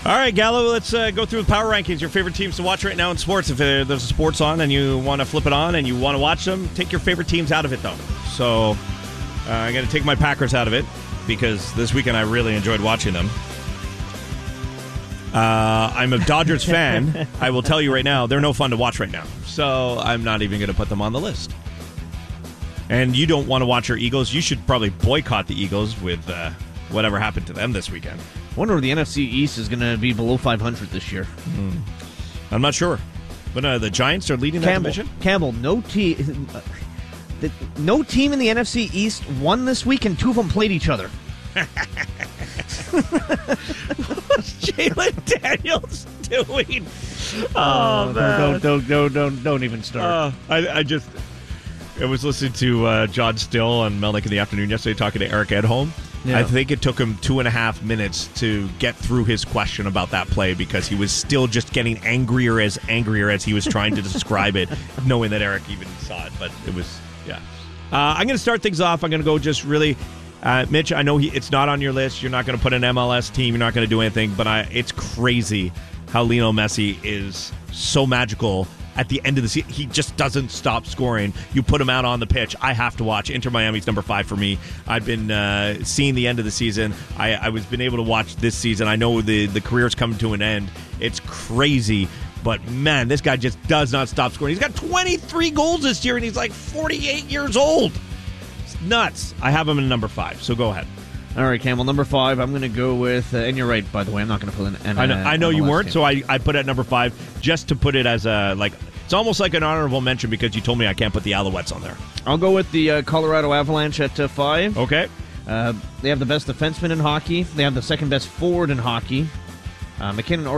All right, Gallo, let's go through the power rankings. Your favorite teams to watch right now in sports. If there's a sports on and you want to flip it on and you want to watch them, take your favorite teams out of it, though. So I'm going to take my Packers out of it because this weekend I really enjoyed watching them. I'm a Dodgers fan. I will tell you right now, they're no fun to watch right now. So I'm not even going to put them on the list. And you don't want to watch your Eagles. You should probably boycott the Eagles with whatever happened to them this weekend. I wonder if the NFC East is going to be below 500 this year. I'm not sure. But the Giants are leading that division? Campbell, no team in the NFC East won this week, and two of them played each other. What's Jalen Daniels doing? Oh, man. Don't even start. I was listening to John Still and Melnick in the afternoon yesterday talking to Eric Edholm. Yeah. I think it took him 2.5 minutes to get through his question about that play because he was still just getting angrier as he was trying to describe it, knowing that Eric even saw it. But it was, yeah. I'm going to start things off. I'm going to go just really, Mitch, I know it's not on your list. You're not going to put an MLS team. You're not going to do anything. But it's crazy how Lionel Messi is so magical. At the end of the season, he just doesn't stop scoring. You put him out on the pitch. I have to watch. Inter Miami's number 5 for me. I've been seeing the end of the season. I was been able to watch this season. I know the career's coming to an end. It's crazy. But, man, this guy just does not stop scoring. He's got 23 goals this year, and he's like 48 years old. It's nuts. I have him in number 5, so go ahead. All right, Campbell, number 5, I'm going to go with, and you're right, by the way, I'm not going to put an I know you weren't, team. so I put it at number 5 just to put it as it's almost like an honorable mention because you told me I can't put the Alouettes on there. I'll go with the Colorado Avalanche at 5. Okay. They have the best defenseman in hockey. They have the second best forward in hockey. McKinnon